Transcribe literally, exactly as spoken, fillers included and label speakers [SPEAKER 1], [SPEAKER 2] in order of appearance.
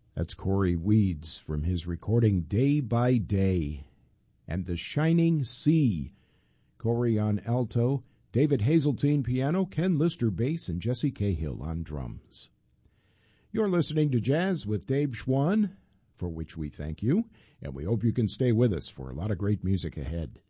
[SPEAKER 1] That's Corey Weeds from his recording Day by Day. And The Shining Sea. Corey on alto, David Hazeltine piano, Ken Lister bass, and Jesse Cahill on drums. You're listening to Jazz with Dave Schwann, for which we thank you, and we hope you can stay with us for a lot of great music ahead.